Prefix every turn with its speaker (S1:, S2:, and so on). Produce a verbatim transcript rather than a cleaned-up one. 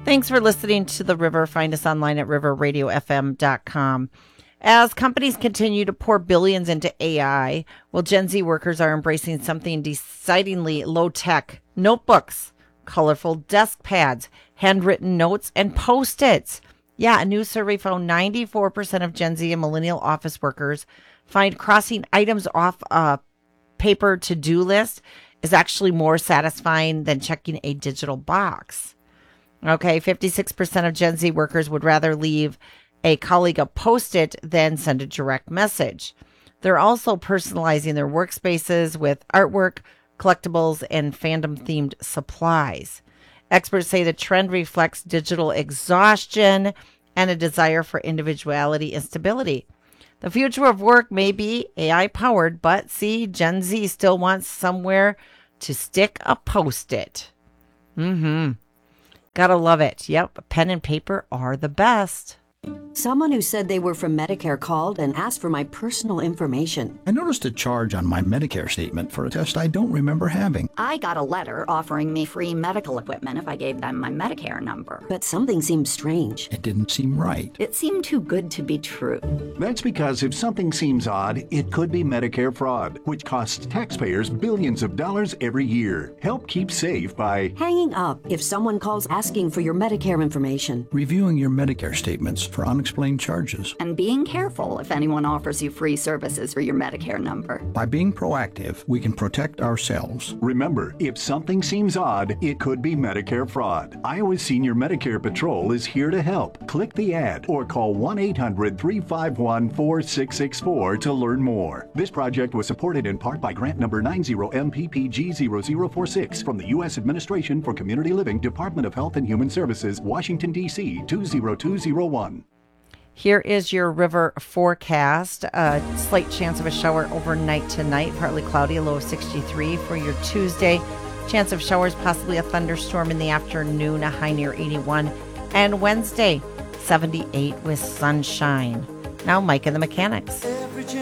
S1: Thanks for listening to The River. Find us online at river radio f m dot com. As companies continue to pour billions into A I, well, Gen Z workers are embracing something decidedly low-tech: notebooks, colorful desk pads, handwritten notes, and Post-its. Yeah, a new survey found ninety-four percent of Gen Z and millennial office workers find crossing items off a paper to-do list is actually more satisfying than checking a digital box. Okay, fifty-six percent of Gen Z workers would rather leave a colleague a Post-it than send a direct message. They're also personalizing their workspaces with artwork, collectibles, and fandom-themed supplies. Experts say the trend reflects digital exhaustion and a desire for individuality and stability. The future of work may be A I-powered, but see, Gen Z still wants somewhere to stick a Post-it. Mm-hmm. Gotta love it. Yep, pen and paper are the best.
S2: Someone who said they were from Medicare called and asked for my personal information.
S3: I noticed a charge on my Medicare statement for a test I don't remember having.
S4: I got a letter offering me free medical equipment if I gave them my Medicare number.
S2: But something seemed strange.
S3: It didn't seem right.
S4: It seemed too good to be true.
S5: That's because if something seems odd, it could be Medicare fraud, which costs taxpayers billions of dollars every year. Help keep safe by
S2: hanging up if someone calls asking for your Medicare information.
S3: Reviewing your Medicare statements for unexplained charges.
S4: And being careful if anyone offers you free services for your Medicare number.
S3: By being proactive, we can protect ourselves.
S5: Remember, if something seems odd, it could be Medicare fraud. Iowa's Senior Medicare Patrol is here to help. Click the ad or call one eight hundred three five one four six six four to learn more. This project was supported in part by grant number nine zero M P P G zero zero four six from the U S Administration for Community Living, Department of Health and Human Services, Washington, D C two zero two zero one.
S1: Here is your river forecast. A slight chance of a shower overnight tonight. Partly cloudy, a low of sixty-three for your Tuesday. Chance of showers, possibly a thunderstorm in the afternoon, a high near eighty-one. And Wednesday, seventy-eight with sunshine. Now, Mike and the Mechanics.